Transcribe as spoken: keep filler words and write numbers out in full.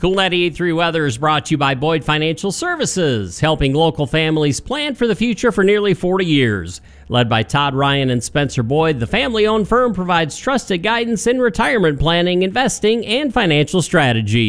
Cool ninety-eight point three weather is brought to you by Boyd Financial Services, helping local families plan for the future for nearly forty years. Led by Todd Ryan and Spencer Boyd, the family-owned firm provides trusted guidance in retirement planning, investing, and financial strategy.